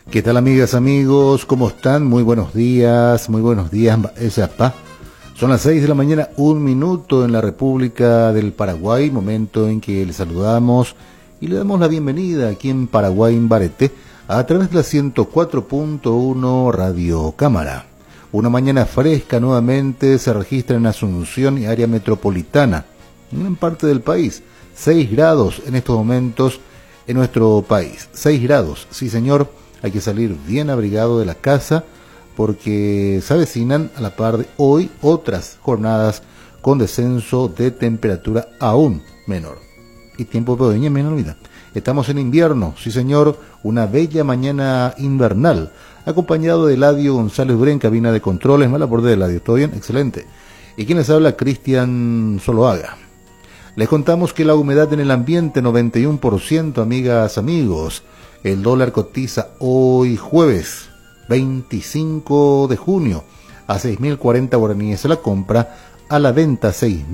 ¿Qué tal, amigas, amigos? ¿Cómo están? Muy buenos días, Son las 6 de la mañana, 1 minuto en la República del Paraguay, momento en que les saludamos y le damos la bienvenida aquí en Paraguay, en Bareté, a través de la 104.1 Radio Cámara. Una mañana fresca nuevamente se registra en Asunción y área metropolitana, en gran parte del país. 6 grados en estos momentos en nuestro país. 6 grados, sí señor, hay que salir bien abrigado de la casa porque se avecinan a la par de hoy otras jornadas con descenso de temperatura aún menor. Y tiempo de menor vida. Estamos en invierno, sí señor, una bella mañana invernal, acompañado de Eladio González Durén, cabina de controles, mala por de Eladio, ¿todo bien? Excelente. Y quien les habla, Cristian Zuluaga. Les contamos que la humedad en el ambiente, 91%, amigas, amigos. El dólar cotiza hoy jueves 25 de junio a 6.040 guaraníes a la compra, a la venta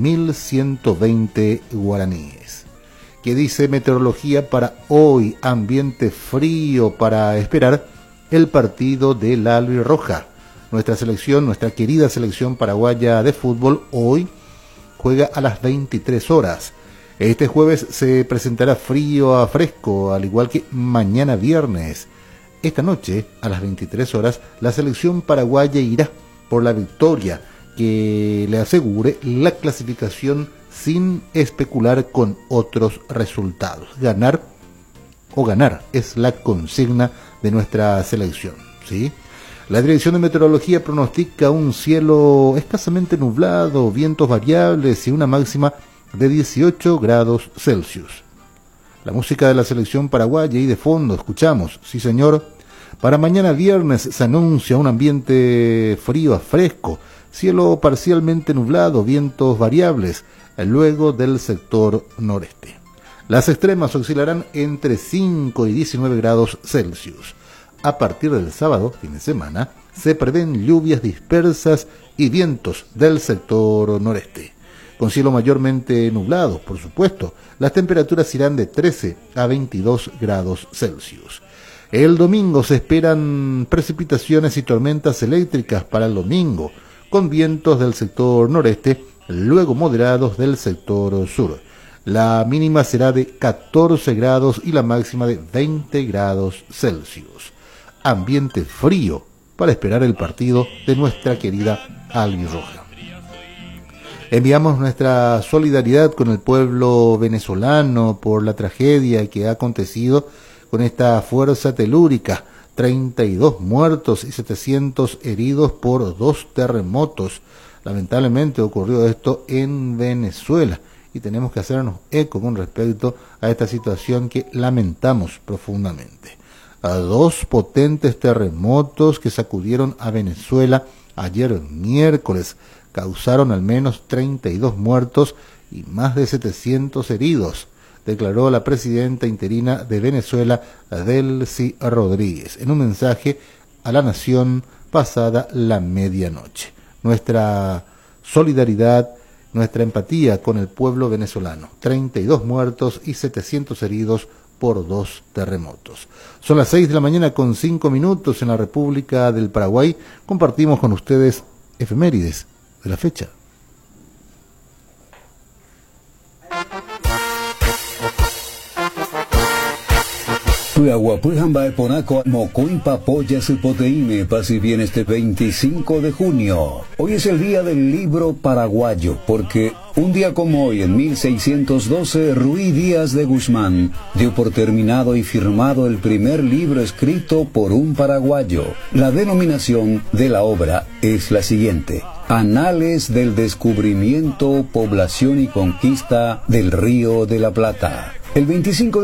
6.120 guaraníes. ¿Qué dice meteorología para hoy? Ambiente frío para esperar el partido de la albirroja. Nuestra selección, nuestra querida selección paraguaya de fútbol, hoy juega a las 23 horas. Este jueves se presentará frío a fresco, al igual que mañana viernes. Esta noche, a las 23 horas, la selección paraguaya irá por la victoria que le asegure la clasificación sin especular con otros resultados. Ganar o ganar es la consigna de nuestra selección, ¿sí? La Dirección de Meteorología pronostica un cielo escasamente nublado, vientos variables y una máxima de 18 grados Celsius. La música de la selección paraguaya y de fondo escuchamos, sí señor. Para mañana viernes se anuncia un ambiente frío a fresco, cielo parcialmente nublado, vientos variables, luego del sector noreste. Las extremas oscilarán entre 5 y 19 grados Celsius. A partir del sábado, fin de semana, se prevén lluvias dispersas y vientos del sector noreste. Con cielo mayormente nublado, por supuesto, las temperaturas irán de 13 a 22 grados Celsius. El domingo se esperan precipitaciones y tormentas eléctricas para el domingo, con vientos del sector noreste, luego moderados del sector sur. La mínima será de 14 grados y la máxima de 20 grados Celsius. Ambiente frío para esperar el partido de nuestra querida albirroja. Enviamos nuestra solidaridad con el pueblo venezolano por la tragedia que ha acontecido con esta fuerza telúrica. 32 muertos y 700 heridos por 2 terremotos. Lamentablemente ocurrió esto en Venezuela y tenemos que hacernos eco con respecto a esta situación que lamentamos profundamente. A 2 potentes terremotos que sacudieron a Venezuela ayer miércoles causaron al menos 32 muertos y más de 700 heridos, declaró la presidenta interina de Venezuela, Delcy Rodríguez, en un mensaje a la nación pasada la medianoche. Nuestra solidaridad, nuestra empatía con el pueblo venezolano. 32 muertos y 700 heridos por 2 terremotos. Son las 6 de la mañana con 5 minutos en la República del Paraguay. Compartimos con ustedes efemérides de la fecha. Paz y bien este 25 de junio. Hoy es el día del libro paraguayo, porque un día como hoy, en 1612, Ruy Díaz de Guzmán dio por terminado y firmado el primer libro escrito por un paraguayo. La denominación de la obra es la siguiente: Anales del descubrimiento, población y conquista del Río de la Plata. El 25 de